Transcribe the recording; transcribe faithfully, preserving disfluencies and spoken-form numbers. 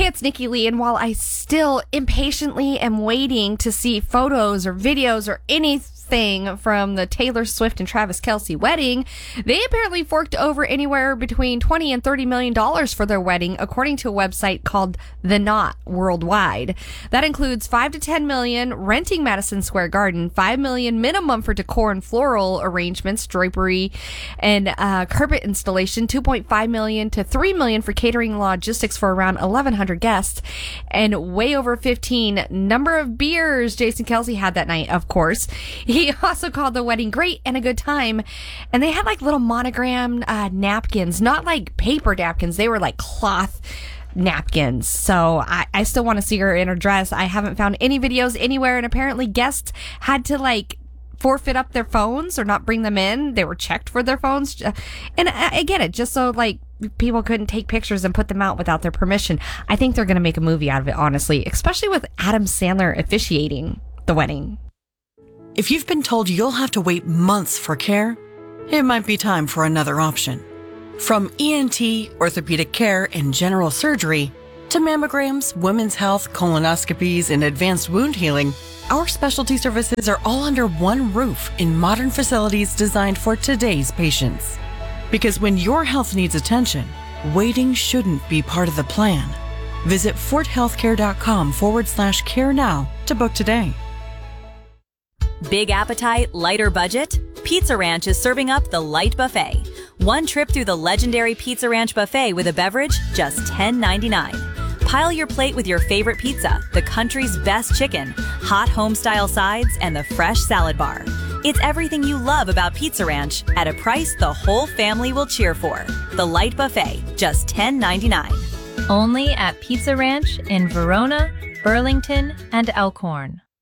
Hey, it's Nikki Lee, and while I still impatiently am waiting to see photos or videos or anything from the Taylor Swift and Travis Kelce wedding, they apparently forked over anywhere between twenty and thirty million dollars for their wedding, according to a website called The Knot Worldwide. That includes five to ten million renting Madison Square Garden, five million minimum for decor and floral arrangements, drapery, and uh, carpet installation, two point five million to three million for catering and logistics for around eleven hundred guests, and way over fifteen number of beers Jason Kelce had that night, of course. He also called the wedding great and a good time. And they had like little monogram uh, napkins, not like paper napkins. They were like cloth napkins. So I, I still want to see her in her dress. I haven't found any videos anywhere. And apparently guests had to like forfeit up their phones or not bring them in. They were checked for their phones. And I, I get it. Just so like people couldn't take pictures and put them out without their permission. I think they're going to make a movie out of it, honestly, especially with Adam Sandler officiating the wedding. If you've been told you'll have to wait months for care, it might be time for another option. From E N T, orthopedic care, and general surgery, to mammograms, women's health, colonoscopies, and advanced wound healing, our specialty services are all under one roof in modern facilities designed for today's patients. Because when your health needs attention, waiting shouldn't be part of the plan. Visit forthealthcare.com forward slash care now to book today. Big appetite, lighter budget? Pizza Ranch is serving up the Light Buffet. One trip through the legendary Pizza Ranch buffet with a beverage, just ten ninety-nine. Pile your plate with your favorite pizza, the country's best chicken, hot home-style sides, and the fresh salad bar. It's everything you love about Pizza Ranch at a price the whole family will cheer for. The Light Buffet, just ten ninety-nine. Only at Pizza Ranch in Verona, Burlington, and Elkhorn.